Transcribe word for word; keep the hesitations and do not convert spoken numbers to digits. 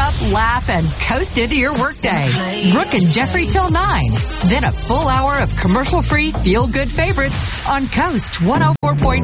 up, laugh, and coast into your workday. Brooke and Jeffrey till nine. Then a full hour of commercial-free, feel-good favorites on Coast one oh four point